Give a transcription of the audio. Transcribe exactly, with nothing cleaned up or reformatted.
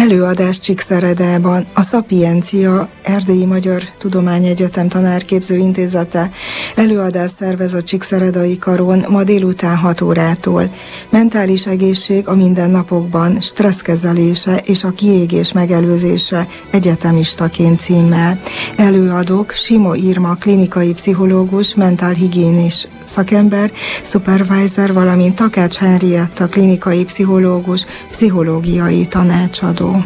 Előadás Csíkszeredában a Szapiencia Erdélyi Magyar Tudományegyetem Tanárképző Intézete előadás szervez a Csíkszeredai Karon ma délután hat órától. Mentális egészség a mindennapokban, stresszkezelése és a kiégés megelőzése egyetemistaként címmel. Előadók Simo Irma, klinikai pszichológus, mentálhigiénis szakember, supervisor, valamint Takács Henrietta, klinikai pszichológus, pszichológiai tanácsadó.